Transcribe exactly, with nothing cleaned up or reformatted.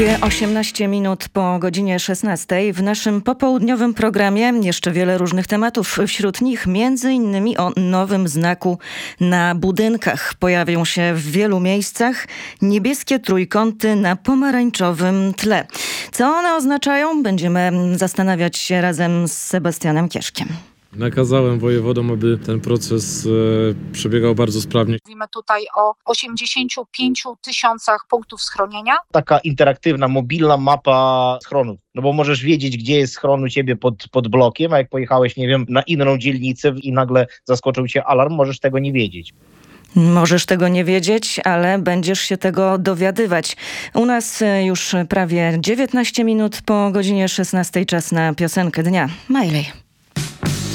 osiemnaście minut po godzinie szesnastej. W naszym popołudniowym programie jeszcze wiele różnych tematów. Wśród nich między innymi o nowym znaku na budynkach. Pojawią się w wielu miejscach niebieskie trójkąty na pomarańczowym tle. Co one oznaczają? Będziemy zastanawiać się razem z Sebastianem Kieszkiem. Nakazałem wojewodom, aby ten proces e, przebiegał bardzo sprawnie. Mówimy tutaj o osiemdziesięciu pięciu tysiącach punktów schronienia. Taka interaktywna, mobilna mapa schronów. No bo możesz wiedzieć, gdzie jest schron u ciebie pod, pod blokiem, a jak pojechałeś, nie wiem, na inną dzielnicę i nagle zaskoczył cię alarm, możesz tego nie wiedzieć. Możesz tego nie wiedzieć, ale będziesz się tego dowiadywać. U nas już prawie dziewiętnaście minut po godzinie szesnastej, czas na piosenkę dnia. Miley.